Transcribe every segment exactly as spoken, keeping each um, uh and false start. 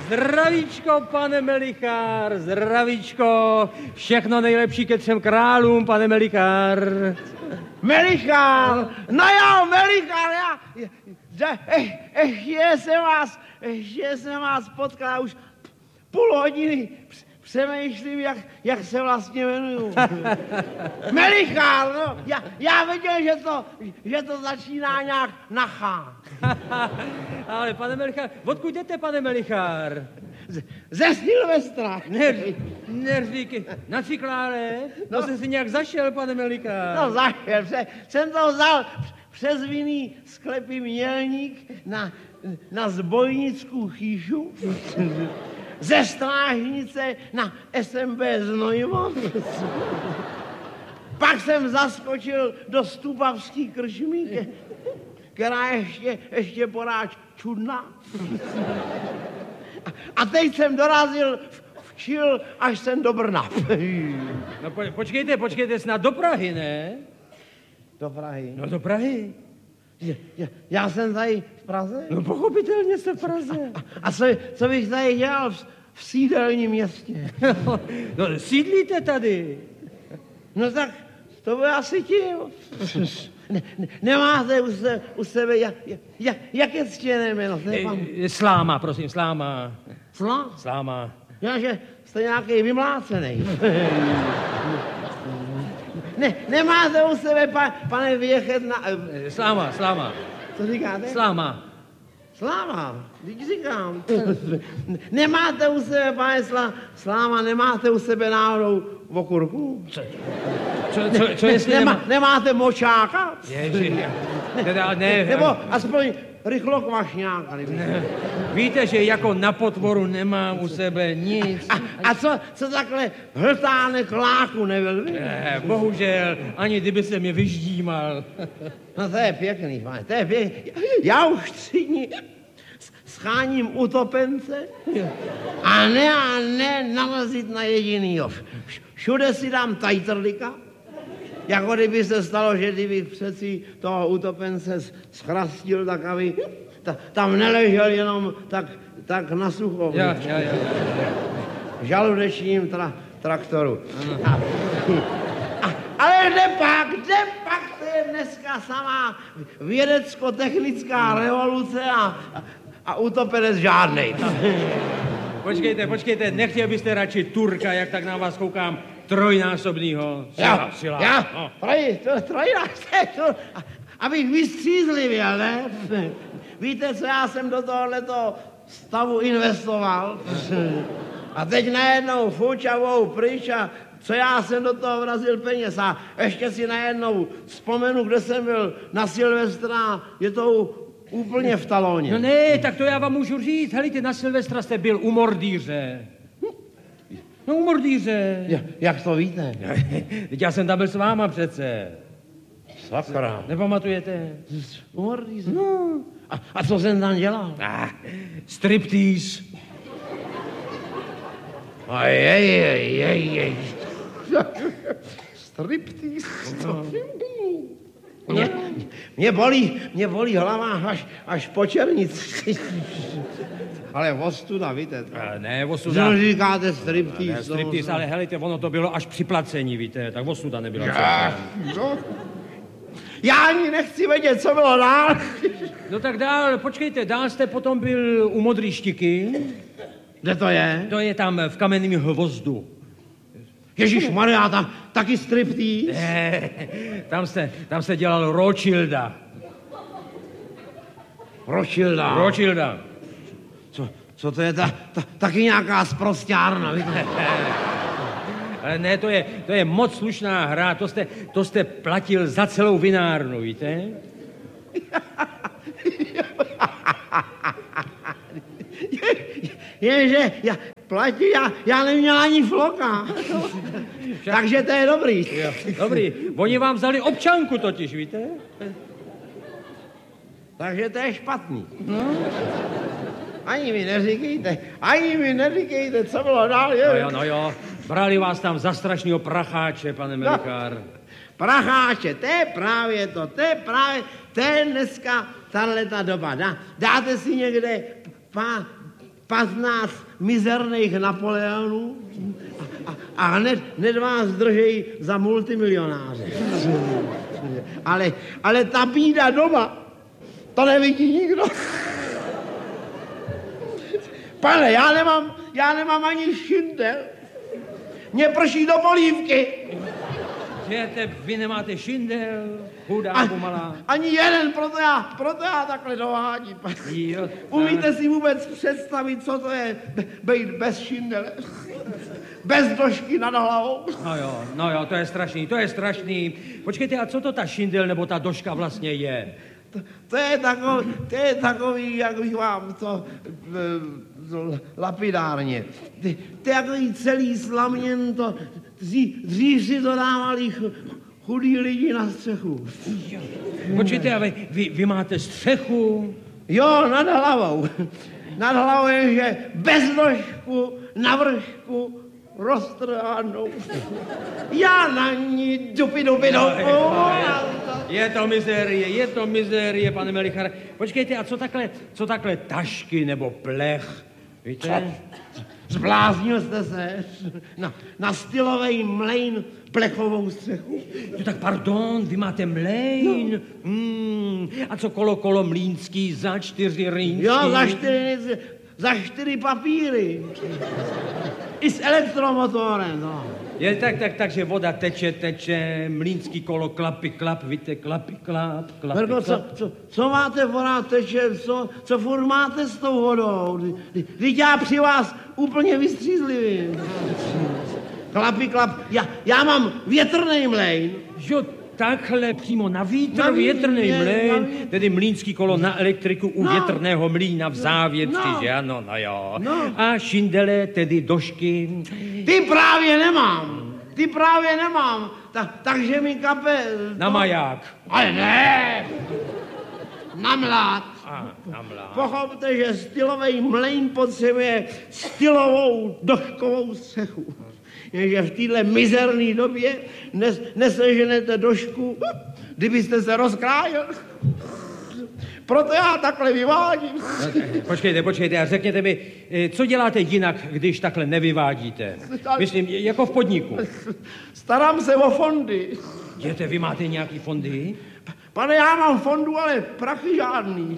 Zdravíčko, pane Melichár, zdravíčko. Všechno nejlepší ke třem králům, pane Melichár. Melichár, no jo, Melichár, já, já eh, ještě jsem vás, ještě jsem vás potkal už půl hodiny. Přemýšlím, jak, jak se vlastně jmenuju. Melichár, no, já, já věděl, že to, že to začíná nějak na chá. Ale pane Melichár, odkud jdete, pane Melichár? Z, ze Silvestra. Nerví, nervíky, na Cikláre? No, to jsem si nějak zašel, pane Melichár. No zašel, pře, jsem to vzal přes vinný sklepy Mělník na, na zbojnickou chýšu. Ze Strážnice na S M B Znojmo. Pak jsem zaskočil do Stupavský krčmy, která ještě, ještě poráč čudná. A teď jsem dorazil včil až jsem do Brna. No po, počkejte, počkejte, snad do Prahy, ne? Do Prahy? No do Prahy. Já, já, já jsem tady v Praze? No pochopitelně jste v Praze. A, a co, co bych tady dělal v, v sídelním městě? No sídlíte tady. No tak to by asi tím. Ne, ne, nemáte u, se, u sebe, jak, jak, jaké ctěné jméno? E, sláma, prosím, Sláma. Slá? Sláma. Já, že jste nějaký vymlácený. Ne, nemáte u sebe, pa, pane Věchet, na... E, sláma, Sláma. Co říkáte? Sláma. Sláma, teď říkám. Nemáte u sebe, pane Slá, Sláma, nemáte u sebe náhodou okurku? Co, co, co, co jestli Nemá, nemá... Nemáte močáka? Ježi, teda ne... Nebo aspoň rychlokvašňáka. Ne. Víte, že jako na potvoru nemám u sebe nic. A, a co, co takhle hltánek láku nebyl? Ne, bohužel, ani kdyby se mě vyždímal. No to je pěkný, pane, to je pěkný. Já už tři dny scháním utopence a ne a ne nalezit na jedinýho. Všude si dám tajtrlika, jako kdyby se stalo, že kdybych přeci toho utopence schrastil, tak aby ta, tam neležel jenom tak, tak na sucho. Ja, ja, ja. V žaludečním tra, traktoru. A, a, ale kde pak, kde pak, to je dneska samá vědecko-technická revoluce a, a, a utopenec žádnej. Počkejte, počkejte, nechtěl byste radši Turka, jak tak na vás koukám, trojnásobnýho? Já, sila. já, No. troj, to, trojnásobný, abych vystřízlivěl, ne? Víte, co já jsem do tohoto stavu investoval? A teď najednou fučavou pryč a co já jsem do toho vrazil peněz a ještě si najednou vzpomenu, kde jsem byl na Silvestra, je to úplně v taloně. No ne, tak to já vám můžu říct. Helejte, na Silvestra jste byl u Mordýře. No u Mordýře. Ja, jak to víte? Teď já jsem tam byl s váma přece. Sakra. Nepamatujete? U Mordýře? No. A, a co jsem tam dělal? Ah, striptease. Ajajajajaj. Striptease. Mě, mě, bolí, mě bolí hlava až, až po černici. Ale ostuda, víte. To. Ne, ostuda. Co říkáte striptease? Ne, striptease, ale helejte, ono to bylo až při placení, víte, tak ostuda nebyla. Já, no. Já ani nechci vědět, co bylo dál. No tak dál, počkejte, dál jste potom byl u Modrý Štiky. Kde to je? To je tam v Kamenném Hvozdu. Ježišmarja, tam taky striptease? Ne, tam se, tam se dělal Rothschilda. Rothschilda. Rothschilda. Co, co to je? Ta, ta, taky nějaká sprosťárna, víte? Ale ne, to je, to je moc slušná hra, to jste, to jste platil za celou vinárnu, víte? Jenže já platí, já, já neměl ani floka. Takže to je dobrý. Jo, dobrý. Oni vám vzali občanku totiž, víte? Takže to je špatný. No. Ani mi neříkejte, ani mi neříkejte, co bylo dál. Je. No jo, no jo. Brali vás tam za strašného pracháče, pane Melichár. No. Pracháče, to je právě to, to je právě, to je dneska tahleta doba. Dá, dáte si někde pár, patnáct mizerných Napoleonů a, a, a hned, hned vás držej za multimilionáře. Ale, ale ta bída doma, to nevidí nikdo. Pane, já nemám, já nemám ani šindel. Mně prší do polívky. Žijete, vy nemáte šindel, chudá pomalá. Ani jeden, proto já, proto já takhle dovádím. Umíte si vůbec představit, co to je být bez šindele? Bez došky nad hlavou? No jo, no jo, to je strašný, to je strašný. Počkejte, a co to ta šindel nebo ta doška vlastně je? To, to je takový, to je takový, jak bych vám to, to lapidárně. To, to je takový celý slaměn, to dřív, dřív si to dávali chudí lidi na střechu. Počkejte, a vy, vy, vy máte střechu? Jo, nad hlavou. Nad hlavou je, že bez došku, na vršku, roztrhanou. Já na ní dupi, dupi, dupi. Je to mizérie, je to mizérie, pane Melichare. Počkejte, a co takhle, co takhle tašky nebo plech? Víte? Zbláznil jste se na, na stylovej mlejn plechovou střechu. No tak pardon, vy máte mlejn. No. Hmm. A co kolo, kolo mlínský za čtyři rýnský? Jo, za čtyři, za čtyři papíry. I s elektromotorem, no. Je tak, tak, takže voda teče, teče, mlínský kolo, klapy, klap, víte, klapy, klap, klapy, Verko, klap. co, co, co máte, voda teče, co, co furt máte s tou vodou? Vždyť já při vás úplně vystřízlivý. Klapy, klap, já, já mám větrnej mlejn. Jo, takhle přímo na vítr, Na větrný vítr, mlejn, na vítr. tedy mlínský kolo na elektriku u No. větrného mlýna v závětci, No. že ano, no jo. No. A šindele, tedy došky. Ty právě nemám. Ty právě nemám. Ta, takže mi kape... Na maják. Ale ne! Na mlád. A, na mlá. Pochopte, že stylový mlejn potřebuje stylovou doškovou střechu. Jenže v téhle mizerné době nes, neseženete došku, kdybyste se rozkrájel. Proto já takhle vyvádím. No, počkejte, počkejte a řekněte mi, eh, co děláte jinak, když takhle nevyvádíte? Myslím, jako v podniku. Starám se o fondy. Jděte, vy máte nějaký fondy? Pane, já mám fondu, ale prachy žádný.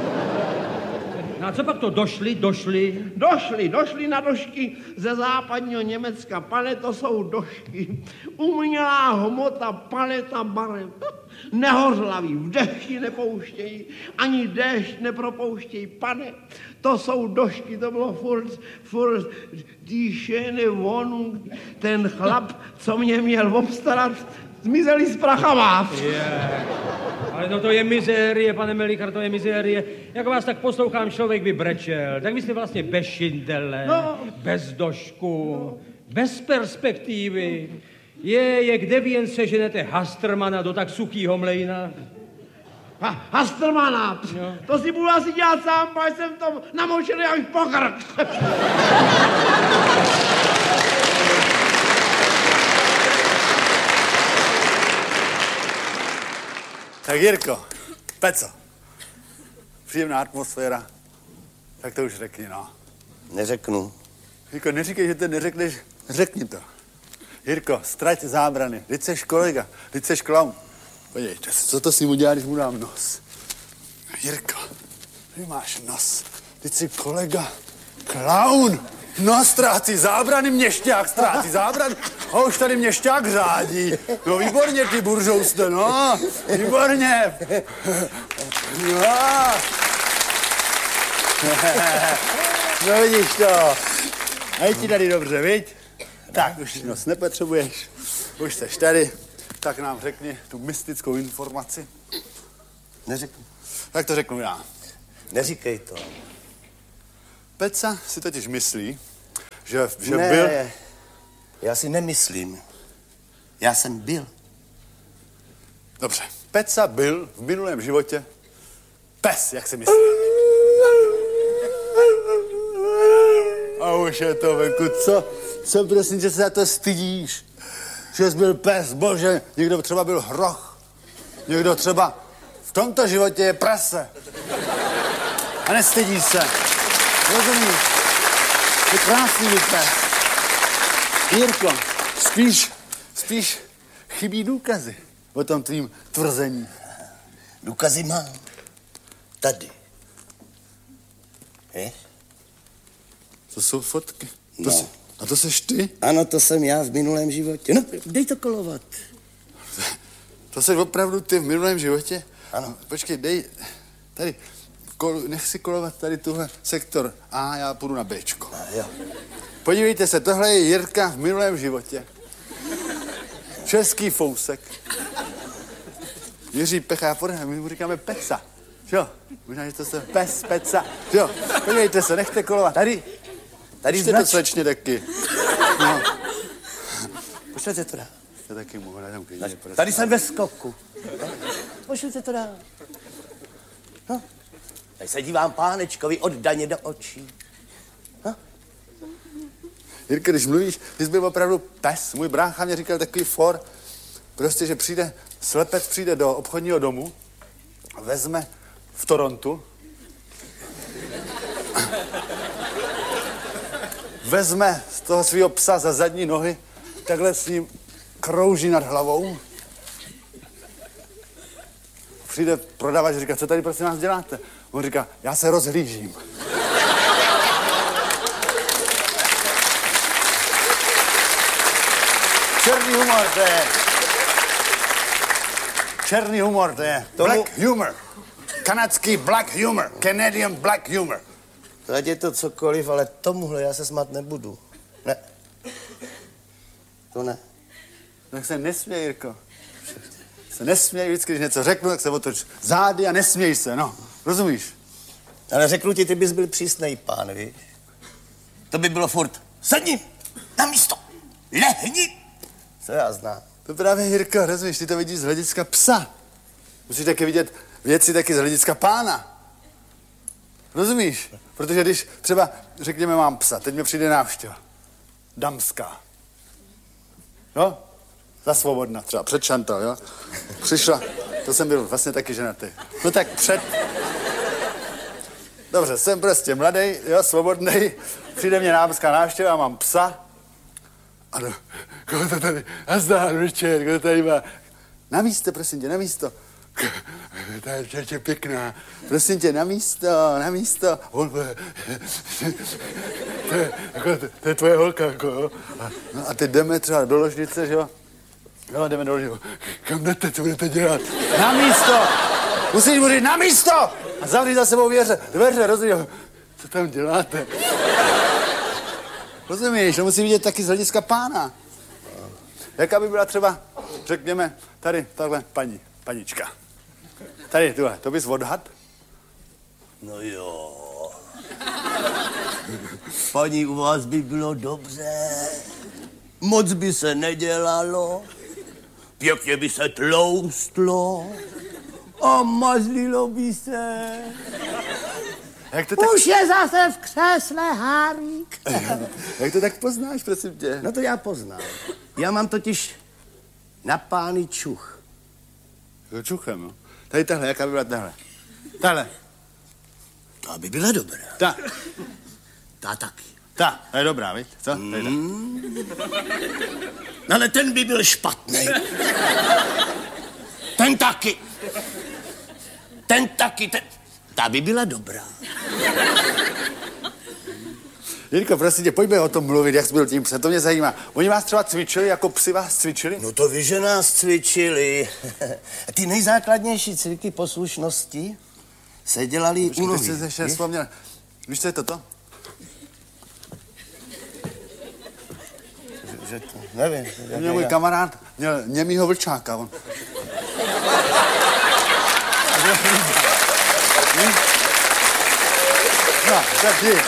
No a co pak to došli, došli? Došli, došli na došky ze západního Německa. Pane, to jsou došky. Umělá hmota, paleta barev. Nehořlaví, v dešti nepouštějí, ani déšť nepropouštějí. Pane, to jsou došky, to bylo furt, furt dýšený vonu. Ten chlap, co mě měl obstarat, zmizeli s prachama. Yeah. Ale no to je mizérie, pane Melichar, to je mizérie. Jak vás tak poslouchám, člověk by brečel. Tak vy jste vlastně bez šindele, No. bez došku, no. Bez perspektivy. Je, je, kde vy jen seženete Hastrmana do tak suchýho mlejna? Ha, Hastrmana, Jo. to si budu asi dělat sám, protože jsem to namočený až po krk. Tak Jirko, Peco, příjemná atmosféra, tak to už řekni, no. Neřeknu. Jirko, neříkej, že to neřekneš, řekni to. Jirko, ztrať zábrany, teď seš kolega, teď seš klaun. Podívejte se, co to s ním udělá, když mu dám nos. Jirko, ty máš nos, teď jsi kolega, klaun. No, ztrácí zábrany, měšťák ztrácí zábrany. A už tady měšťák řádí. No, výborně, ty buržouste, no. Výborně. No. No, vidíš to. A je ti tady dobře, viď? Tak, už nos nepotřebuješ. Už seš tady. Tak nám řekni tu mystickou informaci. Neřeknu. Tak to řeknu já. Neříkej to. Peca si totiž myslí, že, že ne, byl... já si nemyslím. Já jsem byl. Dobře. Peca byl v minulém životě pes, jak si myslí. A už je to venku. Co? Co prosím, že se za to stydíš? Že jsi byl pes, bože. Někdo třeba byl hroch. Někdo třeba v tomto životě je prase. A nestydí se. Rozumíš? To je krásný výkaz. Jirko, spíš, spíš chybí důkazy o tom tvým tvrzení. Důkazy mám. Tady. Víš? To jsou fotky. To No. jsi, a to seš ty? Ano, to jsem já v minulém životě. No, dej to kolovat. To jsi opravdu ty v minulém životě? Ano. Počkej, dej, tady, kol, nech si kolovat tady tuhle sektor A, já půjdu na Bčko. A jo. Podívejte se, tohle je Jirka v minulém životě. Český fousek. Jiří Pecha, my mu říkáme Peca. Jo, možná, že to se pes, Peca. Jo, podívejte se, nechte kolovat. Tady, tady jste to slečně taky. No. Pošlete to dál. To taky mohu, tam klidně. Tady, tady jsem ve skoku. Pošlete to dál. No. Tady se dívám pánečkovi oddaně do očí. No. Jirka, když mluvíš, ty jsi byl opravdu pes. Můj brácha mě říkal takový for, prostě, že přijde, slepec přijde do obchodního domu, vezme v Torontu, vezme z toho svého psa za zadní nohy, takhle s ním krouží nad hlavou. Přijde prodavač a říká, co tady prosím nás děláte? On říká, já se rozhlížím. Černý humor, to je. Černý humor, to je. Tomu- Black humor. Kanadský black humor. Canadian black humor. Ať je to cokoliv, ale tomuhle já se smát nebudu. Ne. To ne. Tak se nesměj, Jirko. Se nesměj vždycky, když něco řeknu, tak se otoč zády a nesměj se, no. Rozumíš? Ale řeknu ti, ty bys byl přísnej pán, víš? To by bylo furt. Sedni na místo. Lehni. Co já znám. To právě, Jirko, rozumíš, ty to vidíš z hlediska psa. Musíš taky vidět věci taky z hlediska pána. Rozumíš? Protože když třeba, řekněme, mám psa, teď mi přijde návštěva. Damská. Jo? Za svobodna, třeba před Šantal, jo? Přišla, to jsem byl vlastně taky ženatý. No tak před... Dobře, jsem prostě mladý, jo, svobodný, přijde mě dámská návštěva, mám psa. Ano, koho to tady, nazdár, večer, koho tady má? Na místo, prosím tě, na místo. Ta je čerče pěkná. Prosím tě, na místo, na místo. On, to, je, jako, to, to je tvoje holka, jako, jo. A, no a teď jdeme třeba do ložnice, že jo? Jo, jdeme do ložnice. Kam jdete, co budete dělat? Na místo! Musíš mu říct, na místo! A zavřít za sebou dveře, dveře, rozumíš? Co tam děláte? Rozumíš, to musí vidět taky z hlediska pána. Jaká by byla třeba, řekněme, tady, takhle, paní, panička. Tady, tuhle, to bys odhad? No jo. Paní, u vás by bylo dobře. Moc by se nedělalo. Pěkně by se tloustlo. A mazlilo by se. Jak to tak, Už je zase v křesle Hárík. jak to tak poznáš, prosím tě? No to já poznám. Já mám totiž na pány čuch. Jako čuchem, jo. Tady tahle, jaká by byla tahle? Tahle. To by byla dobrá. Ta. Ta taky. Ta, ta je dobrá, viď? Co? Tady, Mm. Ale ten by byl špatný. Ten taky. Ten taky, ten... Ta by byla dobrá. Jirko, prosím tě, pojďme o tom mluvit, jak jsi byl tím psem, to mě zajímá. Oni vás třeba cvičili, jako psi vás cvičili? No to víš, že nás cvičili. Ty nejzákladnější cviky poslušnosti se dělali Počkej, u teď nohy. jsi se ještě víš? vzpomněl. Víš, co je toto? Že, že to, nevím. Měl můj kamarád, měl němýho vlčáka, on. No, tak je.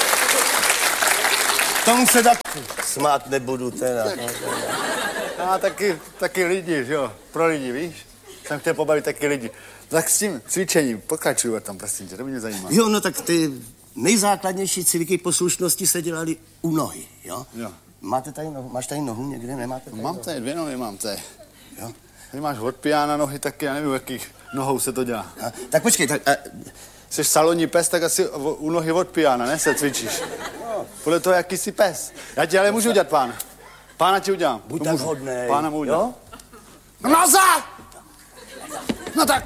Tomu se taky smát nebudu teda. A taky, taky lidi, že jo, pro lidi, víš? Jsem chtěl pobavit taky lidi. Tak s tím cvičením, pokračuju tam, prosím tě, to mě zajímá. Jo, no tak ty nejzákladnější cviky poslušnosti se dělali u nohy, jo? Jo. Máte tady nohu, máš tady nohu někde, nemáte tady Mám nohu? tady dvě nohy, mám tady. Jo? Tady máš od pijána nohy taky, já nevím, jakých nohou se to dělá. A, tak počkej, tak a, jsi salonní pes, tak asi u nohy od pijána, ne? Se cvičíš. Podle toho, jaký jsi pes. Já ti ale můžu udělat, pána. Pána ti udělám. Buď tak hodnej. Pána mu udělám. No nazad! No tak.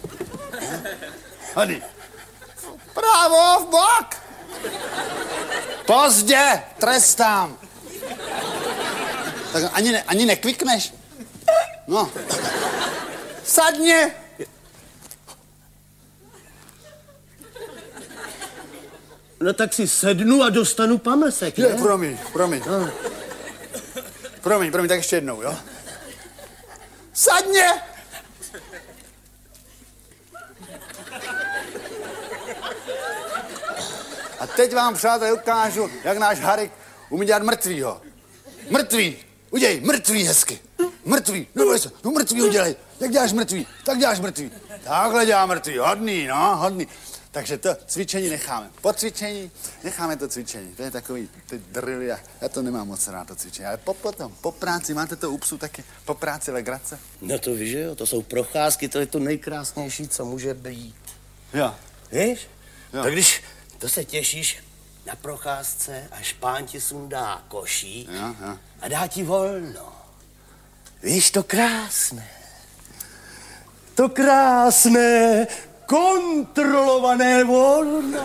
Hady. Právo v bok. Pozdě, trestám. Tak ani, ne, ani nekvikneš. No. Sadně. No tak si sednu a dostanu pamlsek, ne? Je, promiň, promiň. No. Promiň, promiň, tak ještě jednou, jo? Sadně! A teď vám, přátelé, ukážu, jak náš Harik umí dělat mrtvýho. Mrtvý, udělej, mrtvý hezky. Mrtvý, neboj se, no mrtvý udělej. Jak děláš mrtvý, tak děláš mrtvý. Takhle dělá mrtvý, hodný, no, hodný. Takže to cvičení necháme. Po cvičení necháme to cvičení. To je takový, ty drily, já to nemám moc rád, to cvičení. Ale po, potom, po práci, máte to u psů taky, po práci legrace? No to víš, jo, to jsou procházky, to je to nejkrásnější, co může být. Jo. Víš? Jo. Tak když to se těšíš na procházce, až pán ti sundá koší Jo, jo. a dá ti volno. Víš, to krásné. To krásné, kontrolované volno.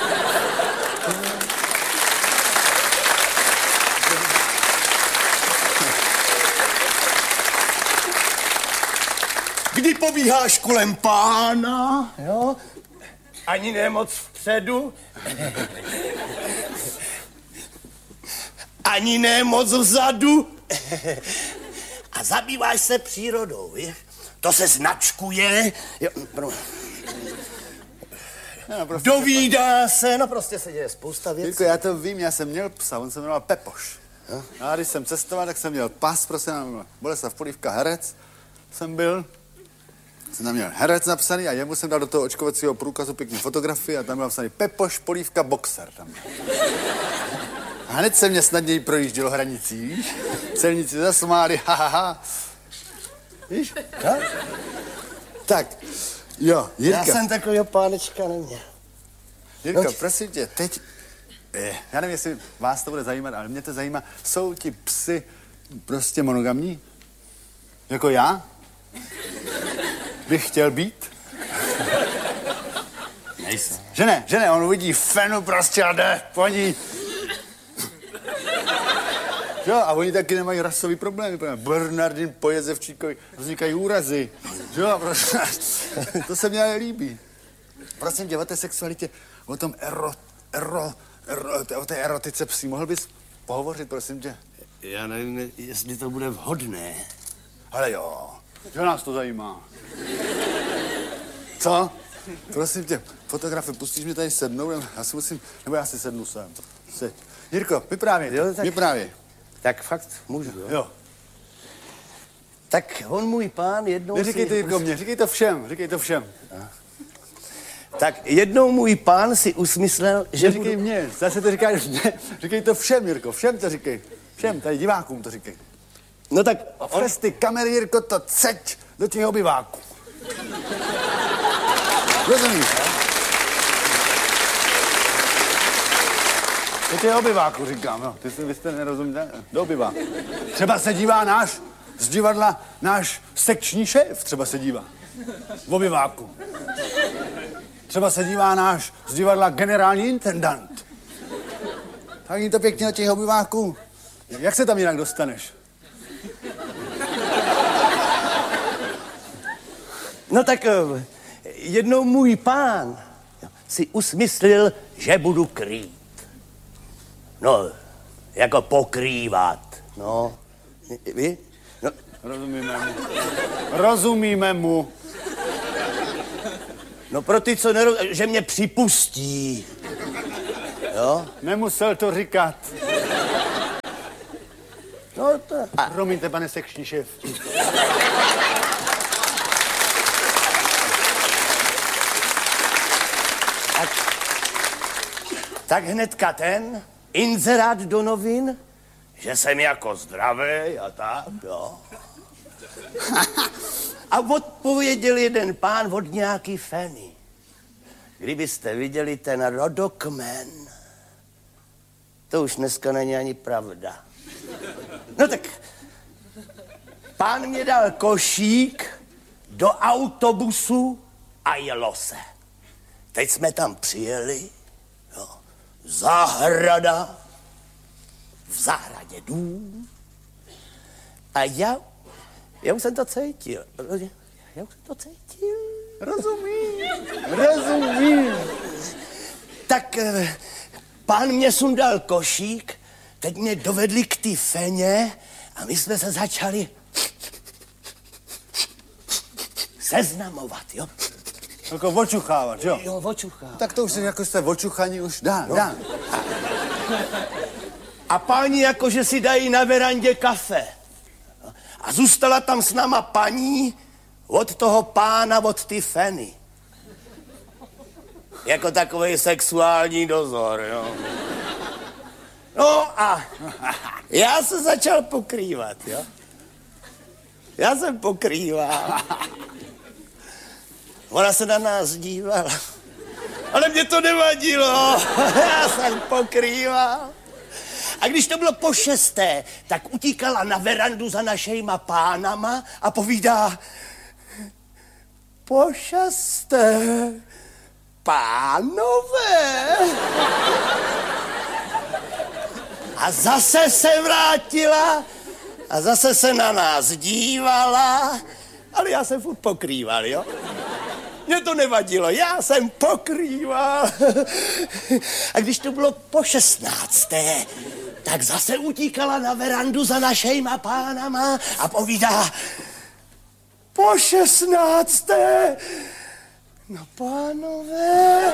Kdy pobíháš kolem pána, jo? Ani nemoc vpředu, ani nemoc vzadu. A zabýváš se přírodou, víš? To se značkuje, jo, No, prostě dovídá se, no prostě se děje spousta věcí. Jirko, já to vím, já jsem měl psa, on se jmenoval Pepoš. Jo? A když jsem cestoval, tak jsem měl pas, prostě na Boleslav Polívka herec jsem byl. Jsem tam měl herec napsaný a jemu jsem dal do toho očkovacího průkazu pěkný fotografii a tam byl napsaný Pepoš Polívka boxer. Tam. A hned se mě snadněji projíždělo hranicí, víš? Celníci zasmáli, ha, ha, ha. Víš? Ha? Tak, jo, Jirka. Já jsem takovýho pánečka neměl. Jirka, No, prosím tě, teď, eh, já nevím, jestli vás to bude zajímat, ale mě to zajímá, jsou ti psy prostě monogamní? Jako já? Bych chtěl být? Nejsem. Že ne, že ne, on uvidí fenu prostě a jde po ní. Jo, a oni taky nemají rasový problémy. Bernardin po Jezevčíkovi vznikají úrazy. Jo, prostě, to se mně líbí. Prosím tě, o té sexualitě, o tom ero, ero, ero, o té erotice psí, mohl bys pohovořit, prosím tě? Já nevím, jestli to bude vhodné. Ale jo, že nás to zajímá. Co? Prosím tě, fotografy, pustíš mě tady sednout? Já si musím, nebo já si sednu sem. Si. Jirko, vyprávěj, Jo, tak- vyprávěj. Tak fakt můžu, jo? Jo. Tak on můj pán jednou Neříkej si... to, Jirko, mě, říkej to všem, říkej to všem. Tak jednou můj pán si usmyslel, že Neříkej budu... mě, zase to říkáš mě. Říkej to všem, Jirko, všem to říkej. Všem, tady divákům to říkej. No tak on... Přes ty kamery, Jirko, to ceď do těch obyváků. Rozumíš? Do těch obyváků říkám, no. Ty jste, vy jste nerozumíte? Do obyváků. Třeba se dívá náš, z divadla, náš sekční šéf třeba se dívá. V obyváku. Třeba se dívá náš z divadla generální intendant. Tak jim to pěkně do těch obyváků. Jak se tam jinak dostaneš? No tak eh, jednou můj pán si usmyslil, že budu krýt. No, jako pokrývat, no. Vy? No, Rozumíme mu. Rozumíme mu. no pro ty, co neroz... že mě připustí. Jo? Nemusel to říkat. No to... A, Promiňte, pane sekční šéf. tak, tak hnedka ten inzerát do novin, že jsem jako zdravý a tak, jo. A odpověděl jeden pán od nějaký feny. kdybyste viděli ten rodokmen, to už dneska není ani pravda. No tak, pán mě dal košík do autobusu a jelo se. Teď jsme tam přijeli, jo, zahrada, v zahradě dům a já, já už jsem to cítil, já už jsem to cítil. Rozumím, rozumím. Tak pán mě sundal košík, teď mě dovedli k té feně a my jsme se začali seznamovat, jo. Jako očuchávat, jo? Jo, očuchávat. Tak to už jako jste očuchaní už dá, no. dá. A páni jakože si dají na verandě kafe. A zůstala tam s náma paní od toho pána, od ty feny. Jako takový sexuální dozor, jo. No a já se začal pokrývat, jo. Já jsem pokrýval. Ona se na nás dívala. Ale mě to nevadilo. Já jsem pokrýval. A když to bylo po šesté, tak utíkala na verandu za našejma pánama a povídá: po šesté, pánové. A zase se vrátila a zase se na nás dívala, ale já jsem furt pokrýval, jo? Mně to nevadilo, já jsem pokrýval. A když to bylo po šestnácté, tak zase utíkala na verandu za našejma pánama a povídá: po šestnácté, no pánové.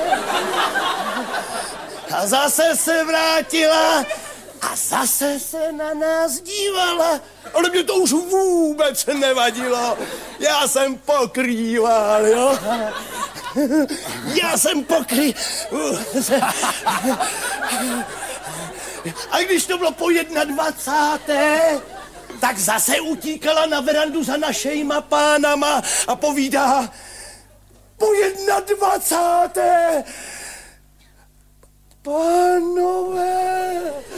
A zase se vrátila a zase se na nás dívala. Ale mě to už vůbec nevadilo. Já jsem pokrýval, jo. Já jsem pokrý... A když to bylo po jednadvacáté, tak zase utíkala na verandu za našejma pánama a povídá: po jednadvacáté, pánové.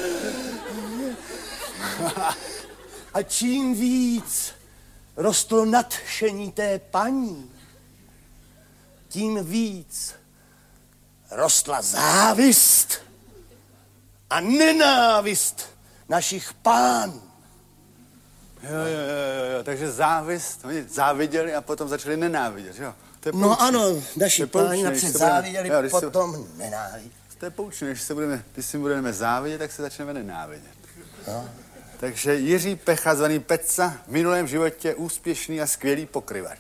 A čím víc rostlo nadšení té paní, tím víc rostla závist a nenávist našich pánů. Jo, jo, jo, jo, takže závist, oni záviděli a potom začali nenávidět, jo? To je no ano, naši páni napřed záviděli, jo, potom se, nenáviděli. To je poučné, když se budeme, když si budeme závidět, tak se začneme nenávidět. No. Takže Jiří Pecha, zvaný Peca, v minulém životě úspěšný a skvělý pokryvač.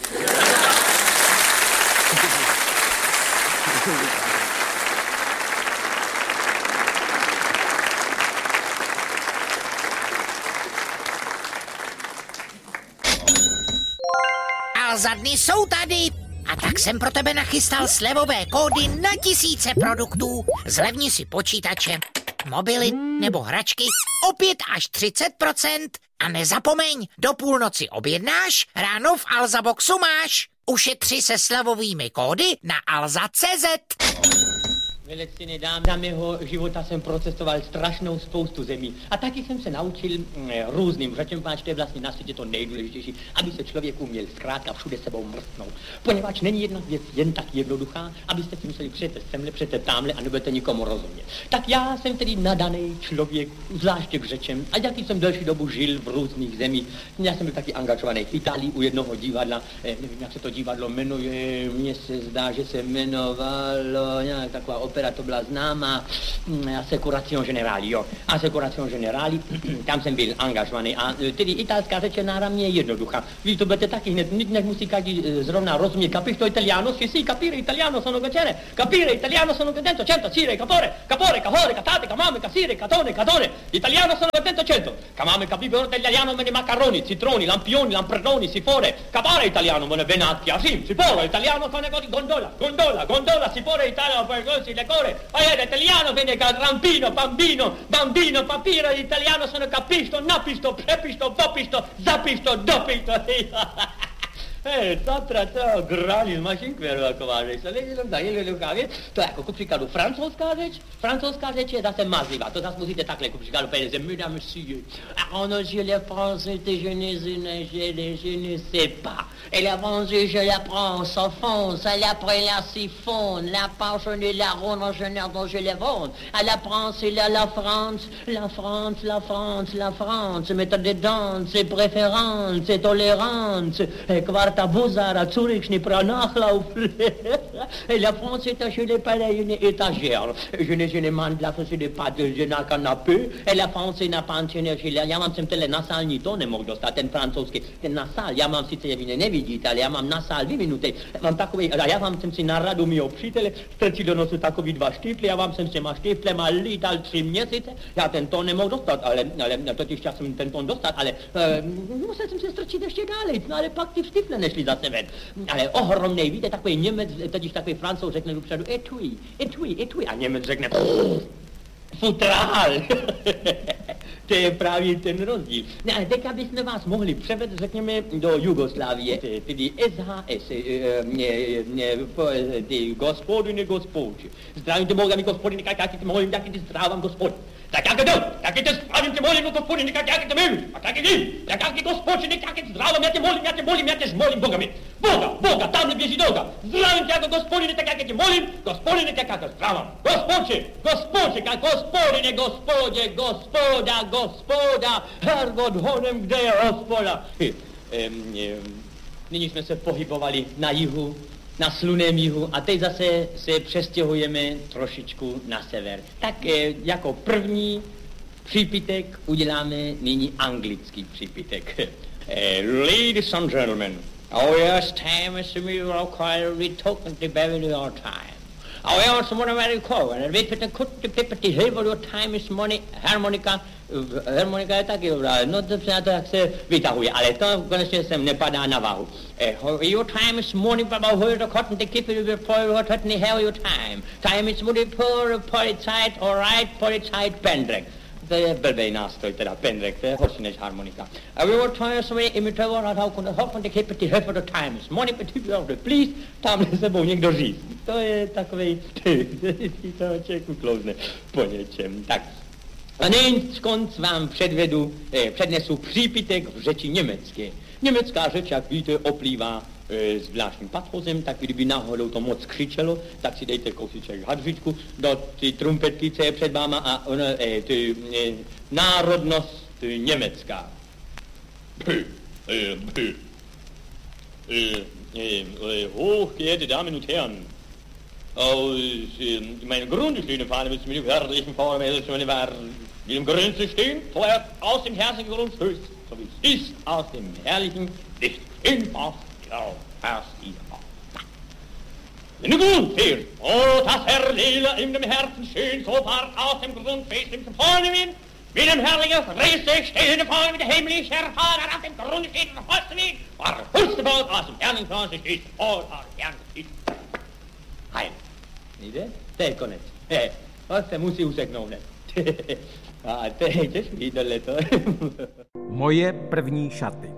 Alza dny jsou tady. A tak jsem pro tebe nachystal slevové kódy na tisíce produktů. Zlevni si počítače, mobily nebo hračky o pět až třicet procent. A nezapomeň, do půlnoci objednáš, ráno v Alza Boxu máš. Ušetři se slevovými kódy na alza tečka cé zet. Velectěné dám, za mého života jsem procestoval strašnou spoustu zemí. A taky jsem se naučil mm, různým řečem, páč, to je vlastně na světě to nejdůležitější, aby se člověk uměl zkrátka všude sebou mrtnout. Poněvadž není jedna věc jen tak jednoduchá, abyste si museli přijete semhle, přijete tamhle a nebudete nikomu rozumět. Tak já jsem tedy nadaný člověk, zvláště k řečem, a jaký jsem delší dobu žil v různých zemích. Já jsem byl taky angažovaný v Itálii u jednoho divadla, eh, nevím, jak se to divadlo jmenuje, mně se zdá, že se jmenovalo nějak taková opera, to byla známá Assicurazione Generali, jo. Assicurazione Generali, tam jsem byl angažovaný a tedy italská řeč je náramně jednoduchá. Vy to budete taky hned, než musí každý zrovna rozumět. Capisco italiano, sì sì, capire italiano sono piacere, capire italiano sono contento, cento, cire, capore, capore, cahore, catate, camame, casire, catone, catone, italiano sono contento, cento, camame, capibero italiano, me ne macaroni, citroni, lampioni, lampredoni, sifore, capare italiano, me ne benatti, asim, sifore, italiano, con negoti, gondola, gondola, gondola, sifore, italiano, poi così, le core, poi italiano, viene rampino, bambino, bambino, papiro, italiano, sono capisto, napisto, prepisto, popisto, zapisto, dopisto, Hej, Tatra, to gráli z mašinkvěru, jako vážeš se, nejde tam za jednoduchá věc, to je jako ku příkladu francouzská řeč, francouzská řeč je zase mazlivá, to zase musíte takhle ku příkladu peněze, mesdames, messieurs, a ono, je le français, je ne sais, je ne, je ne sais pas, et la français, je la prends, s'enfonce, elle après la siphonne, la pensionne, la ronde, je ne, dont je le vende, à la France, et la, la France, la France, la France, la France, méthode de danse, c'est préférence, c'est tolérance, et quarta bozara, zurichni pranachlauf, et la France est chez les palais, une étagère, je ne, je ne mande la France de pâte, je n'ai canapé, et la France n'a pas chez les, já mám sem tenhle nasální tón nemohl dostat, ten francouzský, ten nasál, já mám sice je vy nevidíte, ale já mám nasál vyvinutý, mám takový, a já vám jsem si na radu mýho přítele strčil do nosu takový dva štíply, já vám jsem s těma štíplema lítal tři měsíce, já ten tón nemohl dostat, ale, ale totiž já jsem ten tón dostat, ale uh, musel jsem se strčit ještě dále, no ale pak ty štíple nešli zase ven. Ale ohromnej, víte, takový Němec, totiž takový Francouz řekne dopředu etui, etui, etui, a Němec řekne futrál. To je právě ten rozdíl. No, ale teď, abychom vás mohli převést, řekněme, do Jugoslávie, tedy S H S, ty gospodine, gospodče. Zdravím tě, molim, gospodine, jak ti molim, jak ti zdravám, gospodine. Tak jak to? Jak tě zdravím tě, molim, gospodine, jak tě milím. A tak jdi, jak ti gospodine, jak tě zdravám, já tě molim, já tě molim, já tě zmolím Boga mi. Boga, Boga, tamhle běží noga. Zdravím tě jako gospodine, tak jak tě molím, gospodine, tak jak tě zdravám. Gospodče, gospodče, jak gospodine, gospodě, gospoda, gospoda, Hergot honem, kde je hospoda. Nyní jsme se pohybovali na jihu, na sluném jihu a teď zase se přestěhujeme trošičku na sever. Tak jako první přípitek uděláme nyní anglický přípitek. Ladies and gentlemen, oh yes, time is me require we talking to Beverly all time. Oh yes, someone very cool, and we put the cut the paper to have your time is money, harmonika, harmonika je taky dobrá, no to se na to jak se vytahuje, ale to konečně sem nepadá na váhu. Your time is money, but hold the cotton to keep it before you hot and have your time. Time is money, poor, policite, all right, policite, pendrek. To je blbej nástroj, teda pendrek, to je horší než harmonika. A we were trying to say, imitoval na how could hop and the keep it for the time is money, but if you have the please, tam sebou někdo říct. To je takovej, to člověk uklouzne po něčem. Tak. A nyní skonc vám předvedu, eh, přednesu přípitek v řeči německé. Německá řeč, jak víte, oplývá e, zvláštním patrozem, tak kdyby náhodou to moc křičelo, tak si dejte kousíček hadřičku do ty trumpetky, co je před váma a ono, e, ty, e, národnost německá. Hochgeehrte Damen und Herren, aus meinem Grunde stehenden Fahne mit dem herrlichen Vordermäßig war im Grünste stehen, vorher aus dem herrlichen Grund höchst, so wie es ist, aus dem herrlichen Licht in fast genau, erst die in den Grund fehlt, oh, das Herr Lila in dem Herzen schön, so fahrt aus dem Grund fest im Vorne hin, mit dem herrlichen Riese stehende Vorne mit der himmlischen Vater auf dem Grund steht und holste mich, war höchste Wort aus dem herrlichen Grund steht, oh, aus dem herrlichen Licht. Heil. Jde? To je konec. He, to se musí useknout hned. A to je těžký tohleto. Moje první šaty.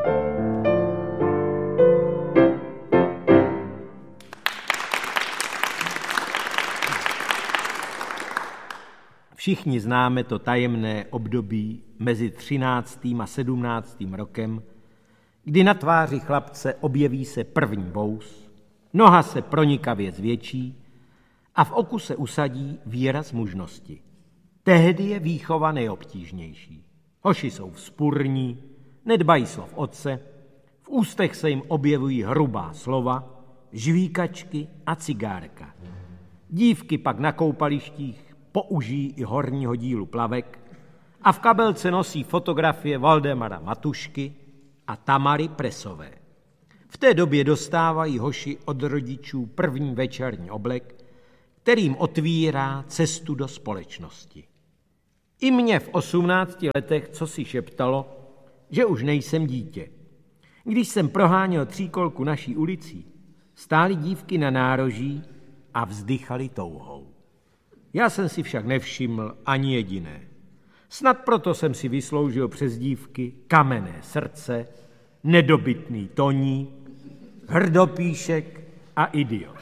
Všichni známe to tajemné období mezi třináctým a sedmnáctým rokem, kdy na tváři chlapce objeví se první bous, noha se pronikavě zvětší a v oku se usadí výraz mužnosti. Tehdy je výchova nejobtížnější. Hoši jsou vzpurní, nedbají slov otce, v ústech se jim objevují hrubá slova, žvíkačky a cigárka. Dívky pak na koupalištích použijí i horního dílu plavek a v kabelce nosí fotografie Valdemara Matušky a Tamary Presové. V té době dostávají hoši od rodičů první večerní oblek, kterým otvírá cestu do společnosti. I mě v osmnácti letech co si šeptalo, že už nejsem dítě. Když jsem proháněl tříkolku naší ulicí, stály dívky na nároží a vzdychaly touhou. Já jsem si však nevšiml ani jediné. Snad proto jsem si vysloužil přes dívky Kamenné srdce, Nedobytný Toník hrdopíšek a idiot.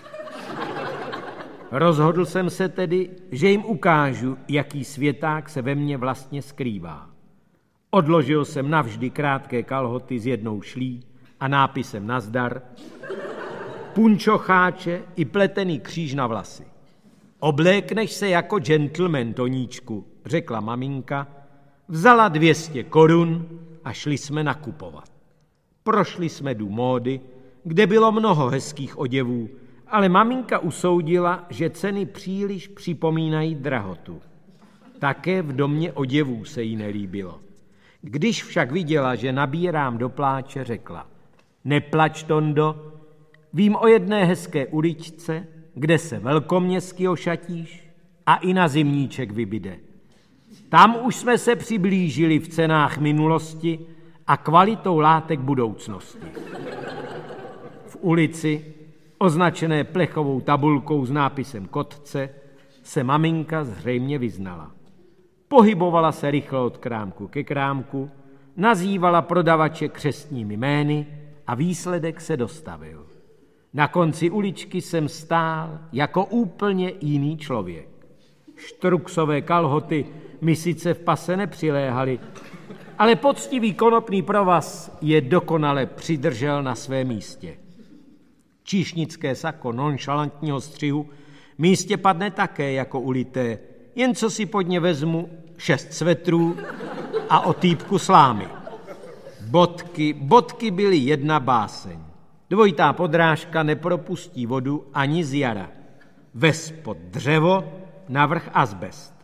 Rozhodl jsem se tedy, že jim ukážu, jaký světák se ve mně vlastně skrývá. Odložil jsem navždy krátké kalhoty s jednou šlí a nápisem nazdar, punčocháče i pletený kříž na vlasy. Oblékneš se jako gentleman, Toníčku, řekla maminka, vzala dvě stě korun a šli jsme nakupovat. Prošli jsme dům módy, kde bylo mnoho hezkých oděvů, ale maminka usoudila, že ceny příliš připomínají drahotu. Také v domě oděvů se jí nelíbilo. Když však viděla, že nabírám do pláče, řekla, neplač, Tondo, vím o jedné hezké uličce, kde se velkoměstsky ošatíš a i na zimníček vybyde. Tam už jsme se přiblížili v cenách minulosti a kvalitou látek budoucnosti. V ulici, označené plechovou tabulkou s nápisem Kotce, se maminka zřejmě vyznala. Pohybovala se rychle od krámku ke krámku, nazývala prodavače křestními jmény a výsledek se dostavil. Na konci uličky jsem stál jako úplně jiný člověk. Štruksové kalhoty mi sice v pase nepřiléhaly, ale poctivý konopný provaz je dokonale přidržel na svém místě. Číšnické sako nonšalantního střihu místě padne také jako ulité, jen co si pod ně vezmu šest svetrů a otýpku slámy. Bodky, bodky byly jedna báseň. Dvojitá podrážka nepropustí vodu ani z jara. Vespod dřevo, navrch azbest.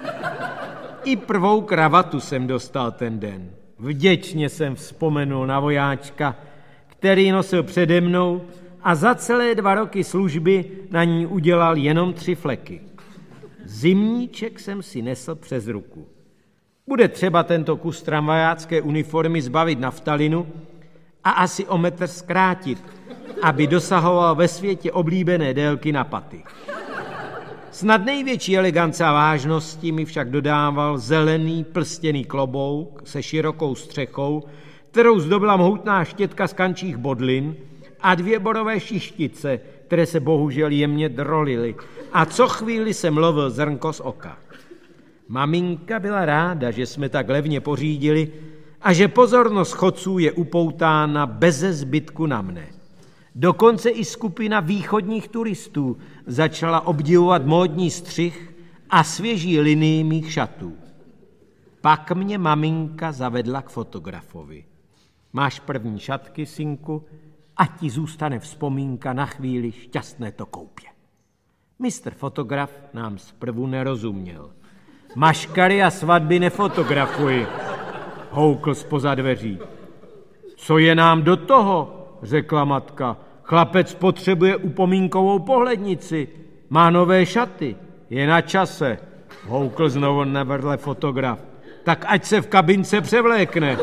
I prvou kravatu jsem dostal ten den. Vděčně jsem vzpomenul na vojáčka, který nosil přede mnou a za celé dva roky služby na ní udělal jenom tři fleky. Zimníček jsem si nesl přes ruku. Bude třeba tento kus tramvajácké uniformy zbavit naftalinu a asi o metr zkrátit, aby dosahoval ve světě oblíbené délky na paty. Snad největší elegance a vážnosti mi však dodával zelený plstěný klobouk se širokou střechou, kterou zdobila mohutná štětka z kančích bodlin a dvě borové šištice, které se bohužel jemně drolily a co chvíli jsem lovil zrnko z oka. Maminka byla ráda, že jsme tak levně pořídili a že pozornost chodců je upoutána beze zbytku na mne. Dokonce i skupina východních turistů začala obdivovat módní střih a svěží linii mých šatů. Pak mě maminka zavedla k fotografovi. Máš první šatky, synku, a ti zůstane vzpomínka na chvíli šťastné to koupě. Mistr fotograf nám zprvu nerozuměl. Maškary a svatby nefotografuji, houkl zpoza dveří. Co je nám do toho, řekla matka. Chlapec potřebuje upomínkovou pohlednici, má nové šaty, je na čase, houkl znovu na vedle fotograf. Tak ať se v kabince převlékne.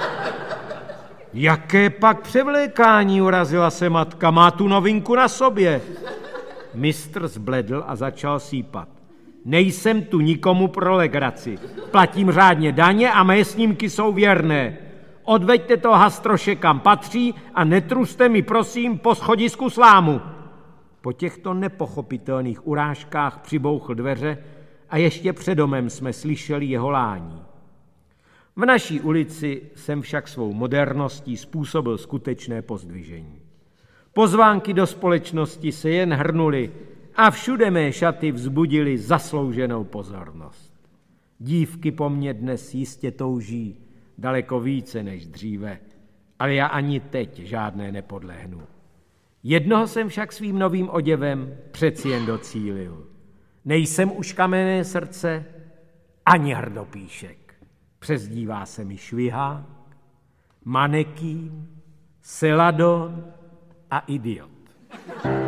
Jaké pak převlékání, urazila se matka, má tu novinku na sobě. Mistr zbledl a začal sípat. Nejsem tu nikomu pro legraci. Platím řádně daně a mé snímky jsou věrné. Odveďte to hastroše kam patří a netruste mi prosím po schodisku slámu. Po těchto nepochopitelných urážkách přibouchl dveře a ještě před domem jsme slyšeli jeho lání. V naší ulici jsem však svou moderností způsobil skutečné pozdvižení. Pozvánky do společnosti se jen hrnuly a všude mé šaty vzbudily zaslouženou pozornost. Dívky po mně dnes jistě touží daleko více než dříve, ale já ani teď žádné nepodlehnu. Jednoho jsem však svým novým oděvem přeci jen docílil. Nejsem už kamenné srdce ani hrdopíšek. Přezdívá se mi švihák, manekín, seladon a idiot.